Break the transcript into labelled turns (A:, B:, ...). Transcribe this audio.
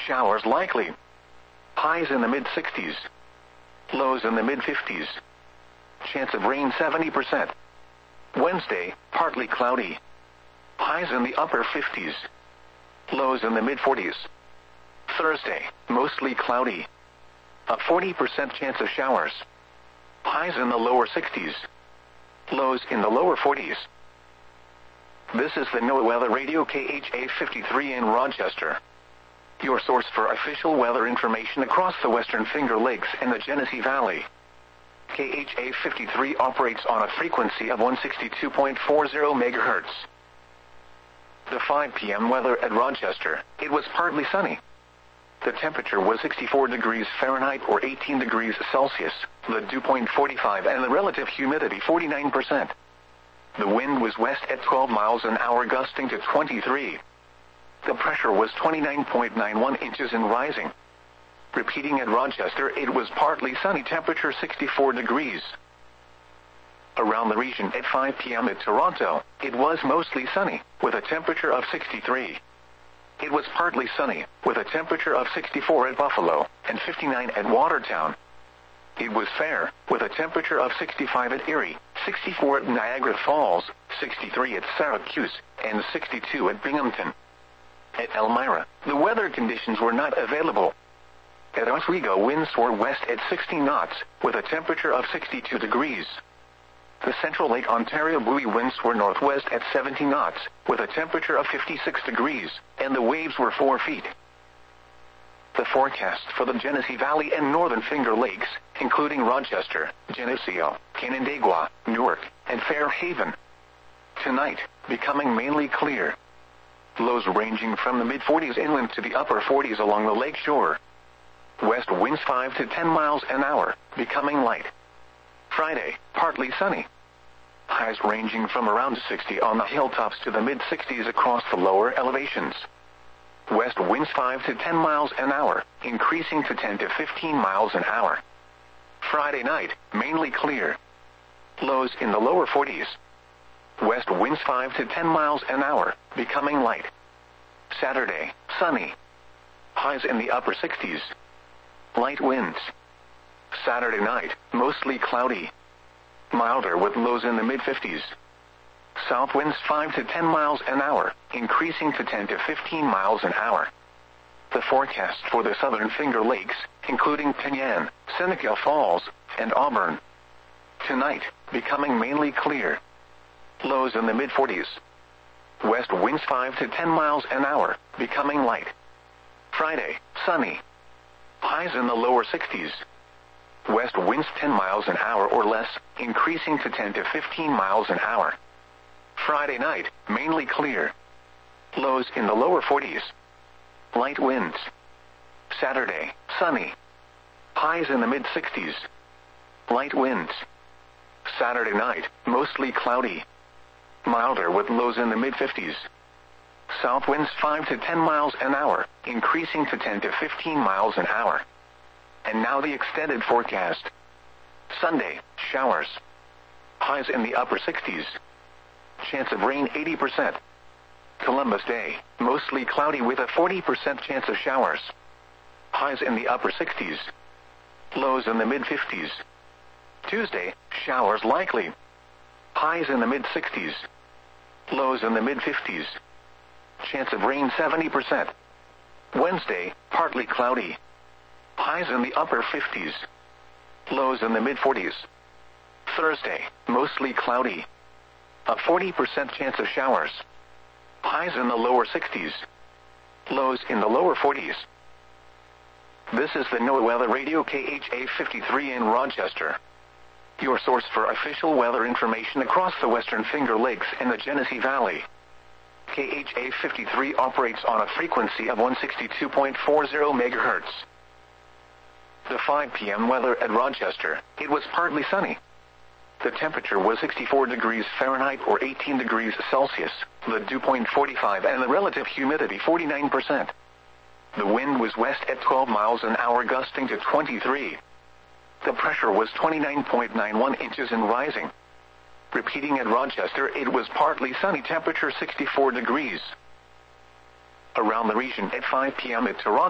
A: showers likely. Highs in the mid-60s. Lows in the mid-50s. Chance of rain 70%. Wednesday, partly cloudy. Highs in the upper 50s. Lows in the mid-40s. Thursday, mostly cloudy. A 40% chance of showers. Highs in the lower 60s. Lows in the lower 40s. This is the NOAA Weather Radio KHA 53 in Rochester. Your source for official weather information across the Western Finger Lakes and the Genesee Valley. KHA 53 operates on a frequency of 162.40 MHz. The 5 p.m. weather at Rochester. It was partly sunny. The temperature was 64 degrees Fahrenheit or 18 degrees Celsius, the dew point 45 and the relative humidity 49%. The wind was west at 12 miles an hour gusting to 23. The pressure was 29.91 inches and rising. Repeating at Rochester, it was partly sunny, temperature 64 degrees. Around the region at 5 p.m. at Toronto, it was mostly sunny, with a temperature of 63. It was partly sunny, with a temperature of 64 at Buffalo, and 59 at Watertown. It was fair, with a temperature of 65 at Erie, 64 at Niagara Falls, 63 at Syracuse, and 62 at Binghamton. At Elmira, the weather conditions were not available. At Oswego, winds were west at 60 knots, with a temperature of 62 degrees. The Central Lake Ontario buoy winds were northwest at 70 knots, with a temperature of 56 degrees, and the waves were 4 feet. The forecast for the Genesee Valley and Northern Finger Lakes, including Rochester, Geneseo, Canandaigua, Newark, and Fairhaven. Tonight, becoming mainly clear. Lows ranging from the mid-40s inland to the upper 40s along the lake shore. West winds 5 to 10 miles an hour, becoming light. Friday, partly sunny. Highs ranging from around 60 on the hilltops to the mid-60s across the lower elevations. West winds 5 to 10 miles an hour, increasing to 10 to 15 miles an hour. Friday night, mainly clear. Lows in the lower 40s. West winds 5 to 10 miles an hour, becoming light. Saturday, sunny. Highs in the upper 60s. Light winds. Saturday night, mostly cloudy. Milder with lows in the mid-50s. South winds 5 to 10 miles an hour, increasing to 10 to 15 miles an hour. The forecast for the Southern Finger Lakes, including Penyan, Seneca Falls, and Auburn. Tonight, becoming mainly clear. Lows in the mid-40s. West winds 5 to 10 miles an hour, becoming light. Friday, sunny. Highs in the lower 60s. West winds 10 miles an hour or less, increasing to 10 to 15 miles an hour. Friday night, mainly clear. Lows in the lower 40s. Light winds. Saturday, sunny. Highs in the mid-60s. Light winds. Saturday night, mostly cloudy. Milder with lows in the mid-50s. South winds 5 to 10 miles an hour, increasing to 10 to 15 miles an hour. And now the extended forecast. Sunday, showers. Highs in the upper 60s. Chance of rain 80%. Columbus Day, mostly cloudy with a 40% chance of showers. Highs in the upper 60s. Lows in the mid-50s. Tuesday, showers likely. Highs in the mid-60s. Lows in the mid-50s. Chance of rain 70%. Wednesday, partly cloudy. Highs in the upper 50s. Lows in the mid-40s. Thursday, mostly cloudy. A 40% chance of showers. Highs in the lower 60s. Lows in the lower 40s. This is the NOAA Weather Radio KHA 53 in Rochester. Your source for official weather information across the Western Finger Lakes and the Genesee Valley. KHA 53 operates on a frequency of 162.40 MHz. The 5 p.m. weather at Rochester. It was partly sunny. The temperature was 64 degrees Fahrenheit or 18 degrees Celsius, the dew point 45 and the relative humidity 49%. The wind was west at 12 miles an hour gusting to 23. The pressure was 29.91 inches and rising. Repeating at Rochester, it was partly sunny, temperature 64 degrees. Around the region at 5 p.m. at Toronto.